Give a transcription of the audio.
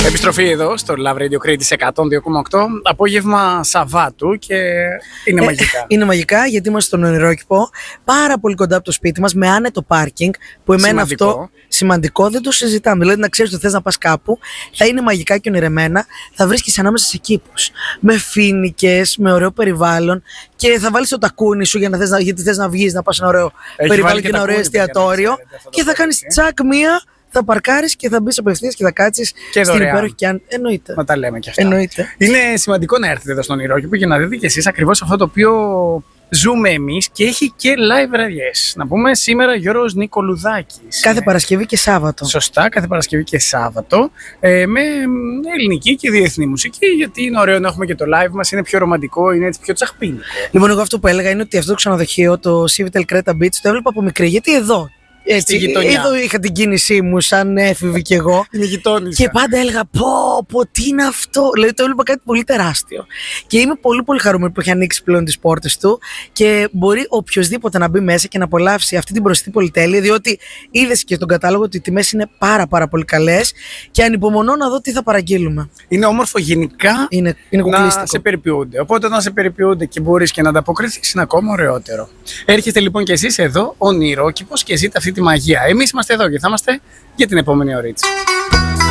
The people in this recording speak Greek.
Επιστροφή εδώ στο Love Radio Κρήτης 102,8. Απόγευμα Σαββάτου και είναι μαγικά. Είναι μαγικά γιατί είμαστε στον Ονειρόκηπο, πάρα πολύ κοντά από το σπίτι μας, με άνετο πάρκινγκ. Που εμένα Σημαντικό. αυτό σημαντικό, δεν το συζητάμε. Δηλαδή να ξέρεις ότι θες να πας κάπου, θα είναι μαγικά και ονειρεμένα. Θα βρίσκεις ανάμεσα σε κήπους, με φοίνικες, με ωραίο περιβάλλον και θα βάλεις το τακούνι σου γιατί θες να βγεις, να πας σε ένα ωραίο περιβάλλον και ένα ωραίο εστιατόριο. Και θα κάνεις τσακ μία. Θα παρκάρεις και θα μπεις απευθείας και θα κάτσεις στην υπέροχη και αν. Εννοείται. Να τα λέμε κι αυτά. Εννοείται. Είναι σημαντικό να έρθετε εδώ στον Ονειρόκηπο για να δείτε κι εσείς ακριβώς αυτό το οποίο ζούμε εμείς και έχει και live βραδιές. Να πούμε σήμερα Γιώργος Νικολουδάκης. Κάθε Παρασκευή και Σάββατο. Σωστά, κάθε Παρασκευή και Σάββατο. Με ελληνική και διεθνή μουσική, γιατί είναι ωραίο να έχουμε και το live μας, είναι πιο ρομαντικό, είναι έτσι πιο τσαχπίνικο. Λοιπόν, εγώ αυτό που έλεγα είναι ότι αυτό το ξενοδοχείο, το Civitel Creta Beach, το έβλεπα από μικρή. Γιατί εδώ. Έτσι, εδώ είχα την κίνησή μου σαν έφηβη κι εγώ. Είναι γειτόνισσα. Και πάντα έλεγα πω, τι είναι αυτό. Δηλαδή το έβλεπα κάτι πολύ τεράστιο. Και είμαι πολύ πολύ χαρούμενη που έχει ανοίξει πλέον τις πόρτες του και μπορεί οποιοδήποτε να μπει μέσα και να απολαύσει αυτή την μπροστή πολυτέλεια, διότι είδες και στον κατάλογο ότι οι τιμές είναι πάρα πολύ καλές και ανυπομονώ να δω τι θα παραγγείλουμε. Είναι όμορφο γενικά είναι να σε περιποιούνται. Οπότε όταν σε περιποιούνται και μπορείς και να ανταποκριθείς, είναι ακόμα ωραιότερο. Έρχεστε λοιπόν κι εσείς εδώ, Ονειρόκηπος, και ζείτε αυτή τη μαγεία. Εμείς είμαστε εδώ και θα είμαστε για την επόμενη ωρίτσα.